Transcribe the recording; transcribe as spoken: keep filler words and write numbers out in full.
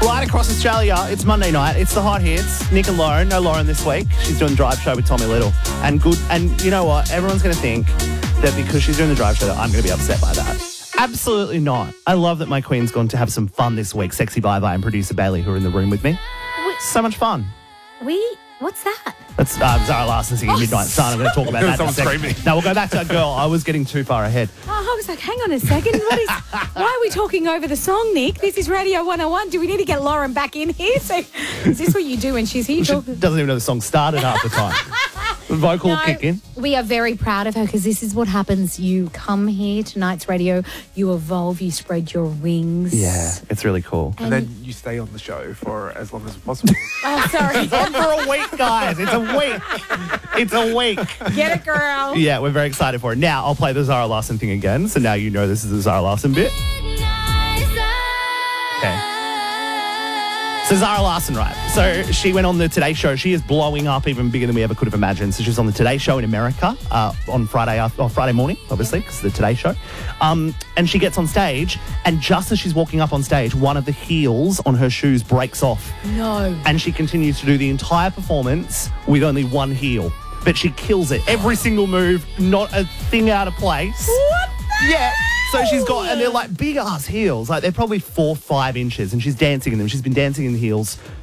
Right across Australia, it's Monday night. It's the hot hits. Nick and Lauren. No Lauren this week. She's doing the drive show with Tommy Little. And good. And you know what? Everyone's going to think that because she's doing the drive show that I'm going to be upset by that. Absolutely not. I love that my queen's gone to have some fun this week. Sexy Bye-Bye and producer Bailey, who are in the room with me. We, So much fun. we what's that? That's uh, Zara Larson singing Oh, Midnight Sun. I'm going to talk about that in a Someone second. screaming. Now, we'll go back to that girl. I was getting too far ahead. Oh, I was like, hang on a second. What is? Why are we talking over the song, Nick? This is Radio one oh one. Do we need to get Lauren back in here? So, is this what you do when she's here? She Talking? doesn't even know the song started half the time. The vocal No, kick in. We are very proud of her because this is what happens. You come here to Night's Radio, you evolve, you spread your wings. Yeah, it's really cool. And then you stay on the show for as long as possible. Oh, sorry. On for a week, guys. It's a week. It's a week. Get it, girl. Yeah, we're very excited for it. Now, I'll play the Zara Larson thing again. So now you know this is the Zara Larson bit. Okay. So Zara Larson, right? So she went on the Today Show. She is blowing up even bigger than we ever could have imagined. So she was on the Today Show in America uh, on Friday after, or Friday morning, obviously, because it's the Today Show. Um, and she gets on stage, and just as she's walking up on stage, one of the heels on her shoes breaks off. No. And she continues to do the entire performance with only one heel. But she kills it. Every single move, not a thing out of place. What the Yeah. So she's got, hell? and they're like big ass heels. Like they're probably four, five inches, and she's dancing in them. She's been dancing in the heels